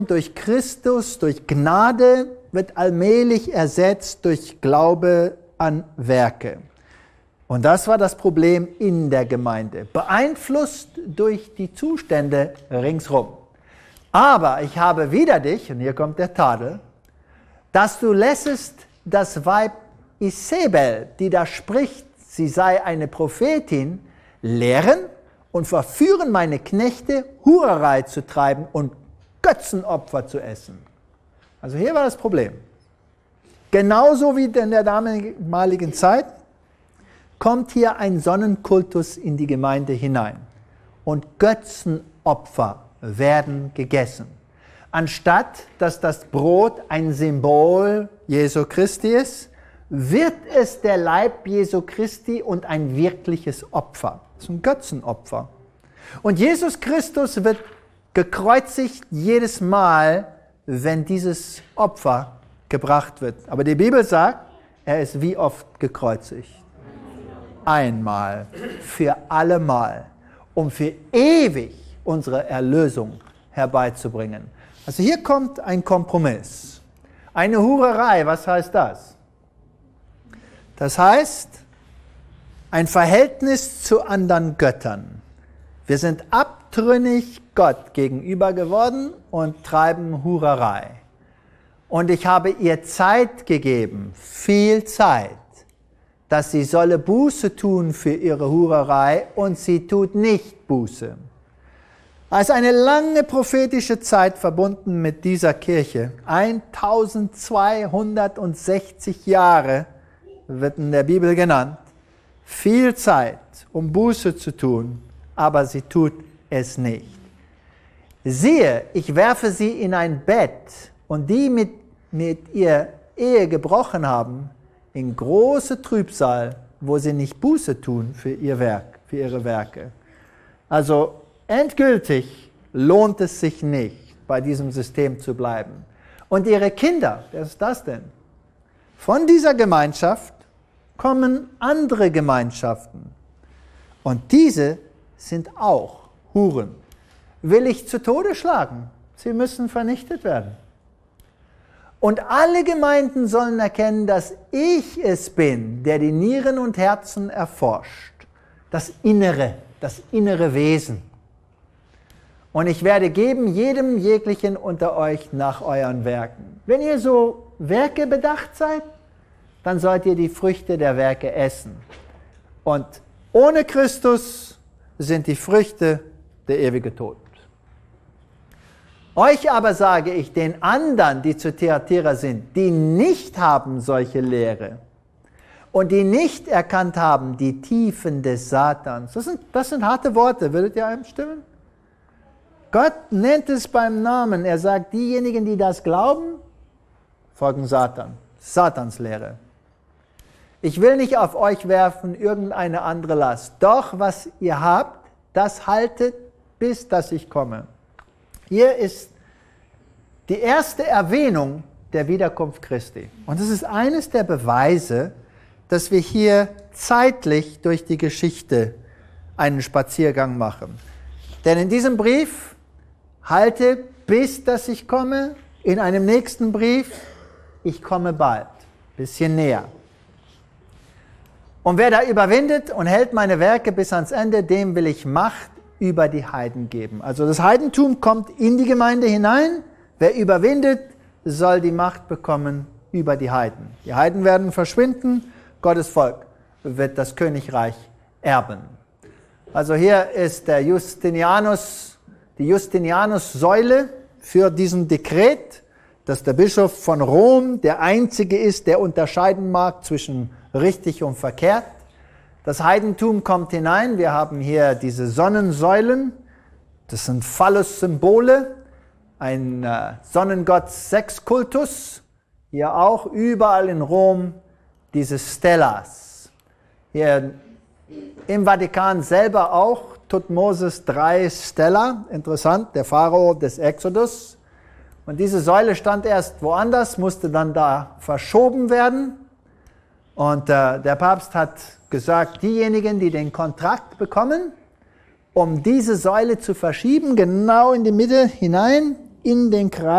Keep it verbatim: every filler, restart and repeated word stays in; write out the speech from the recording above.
durch Christus, durch Gnade, wird allmählich ersetzt durch Glaube an Werke. Und das war das Problem in der Gemeinde, beeinflusst durch die Zustände ringsrum. Aber ich habe wider dich, und hier kommt der Tadel, dass du lässest das Weib Isabel, die da spricht, sie sei eine Prophetin, lehren und verführen meine Knechte, Hurerei zu treiben und Götzenopfer zu essen. Also hier war das Problem. Genauso wie in der damaligen Zeit kommt hier ein Sonnenkultus in die Gemeinde hinein. Und Götzenopfer werden gegessen. Anstatt dass das Brot ein Symbol Jesu Christi ist, wird es der Leib Jesu Christi und ein wirkliches Opfer. Das ist ein Götzenopfer. Und Jesus Christus wird gekreuzigt jedes Mal, wenn dieses Opfer gebracht wird. Aber die Bibel sagt, er ist wie oft gekreuzigt? Einmal, für allemal, um für ewig unsere Erlösung herbeizubringen. Also hier kommt ein Kompromiss. Eine Hurerei, was heißt das? Das heißt, ein Verhältnis zu anderen Göttern. Wir sind abtrünnig Gott gegenüber geworden und treiben Hurerei. Und ich habe ihr Zeit gegeben, viel Zeit, dass sie solle Buße tun für ihre Hurerei und sie tut nicht Buße. Also eine lange prophetische Zeit verbunden mit dieser Kirche, eintausendzweihundertsechzig Jahre wird in der Bibel genannt, viel Zeit, um Buße zu tun, aber sie tut es nicht. Siehe, ich werfe sie in ein Bett und die mit, mit ihr Ehe gebrochen haben, in große Trübsal, wo sie nicht Buße tun für ihr Werk, für ihre Werke. Also endgültig lohnt es sich nicht, bei diesem System zu bleiben. Und ihre Kinder, wer ist das denn? Von dieser Gemeinschaft kommen andere Gemeinschaften. Und diese sind auch Huren. Will ich zu Tode schlagen? Sie müssen vernichtet werden. Und alle Gemeinden sollen erkennen, dass ich es bin, der die Nieren und Herzen erforscht. Das Innere, das innere Wesen. Und ich werde geben jedem jeglichen unter euch nach euren Werken. Wenn ihr so Werke bedacht seid, dann sollt ihr die Früchte der Werke essen. Und ohne Christus sind die Früchte der ewige Tod. Euch aber sage ich, den anderen, die zu Thyatira sind, die nicht haben solche Lehre und die nicht erkannt haben die Tiefen des Satans. Das sind, das sind harte Worte, würdet ihr einem stimmen? Gott nennt es beim Namen. Er sagt, diejenigen, die das glauben, folgen Satan. Satans Lehre. Ich will nicht auf euch werfen irgendeine andere Last. Doch was ihr habt, das haltet, bis dass ich komme. Hier ist die erste Erwähnung der Wiederkunft Christi. Und es ist eines der Beweise, dass wir hier zeitlich durch die Geschichte einen Spaziergang machen. Denn in diesem Brief, halte, bis dass ich komme, in einem nächsten Brief, ich komme bald, bisschen näher. Und wer da überwindet und hält meine Werke bis ans Ende, dem will ich Macht über die Heiden geben. Also das Heidentum kommt in die Gemeinde hinein. Wer überwindet, soll die Macht bekommen über die Heiden. Die Heiden werden verschwinden, Gottes Volk wird das Königreich erben. Also hier ist der Justinianus, die Justinianus-Säule für diesen Dekret, dass der Bischof von Rom der Einzige ist, der unterscheiden mag zwischen richtig und verkehrt. Das Heidentum kommt hinein. Wir haben hier diese Sonnensäulen. Das sind Phallus-Symbole. Ein äh, Sonnengott-Sexkultus. Hier auch überall in Rom diese Stellas. Hier im Vatikan selber auch Thutmosis drei Stella. Interessant, der Pharao des Exodus. Und diese Säule stand erst woanders, musste dann da verschoben werden. Und äh, der Papst hat gesagt, diejenigen, die den Kontrakt bekommen, um diese Säule zu verschieben, genau in die Mitte hinein, in den Kreis